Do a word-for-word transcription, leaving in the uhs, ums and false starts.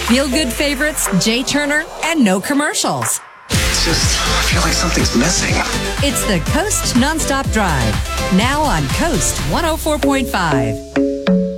Feel good favorites, Jay Turner, and no commercials. It's just, I feel like something's missing. It's the Coast Nonstop Drive, now on Coast one oh four point five.